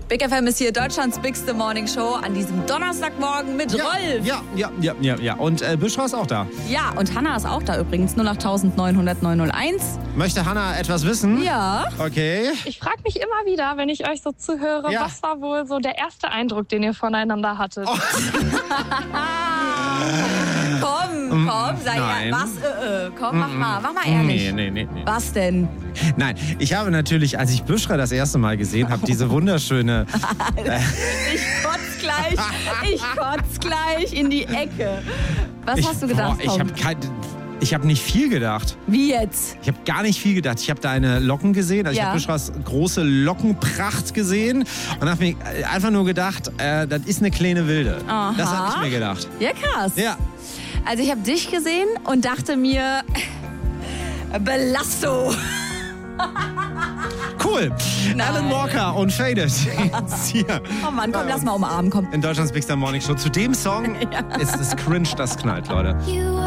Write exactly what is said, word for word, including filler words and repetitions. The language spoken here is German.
Big F M ist hier Deutschlands Bigste Morning Show an diesem Donnerstagmorgen mit ja, Rolf. Ja, ja, ja, ja, ja. Und äh, Büschra ist auch da. Ja, und Hanna ist auch da übrigens. null acht neun null null neun null eins. Möchte Hanna etwas wissen? Ja. Okay. Ich frage mich immer wieder, wenn ich euch so zuhöre, Ja. was war wohl so der erste Eindruck, den ihr voneinander hattet? Oh. Komm, komm, sei Nein. ja, was, äh, äh, komm, mach mal, mach mal ehrlich. Nee, nee, nee, nee. Was denn? Nein, ich habe natürlich, als ich Büschra das erste Mal gesehen habe, diese wunderschöne... Äh, Ich kotz gleich, ich kotz gleich in die Ecke. Was ich, hast du gedacht, boah, ich Tom? habe kein... Ich habe nicht viel gedacht. Wie jetzt? Ich habe gar nicht viel gedacht. Ich habe deine Locken gesehen. Also Ja. Ich habe Büschras große Lockenpracht gesehen und habe mir einfach nur gedacht, äh, das ist eine kleine Wilde. Aha. Das habe ich mir gedacht. Ja, krass. Ja. Also ich habe dich gesehen und dachte mir, Belasto. Cool. Nein. Alan Walker und Faded. Jetzt hier. Oh Mann, komm, lass mal umarmen, komm. In Deutschlands Big Star Morning Show. Zu dem Song Ja. ist es cringe, das knallt, Leute. You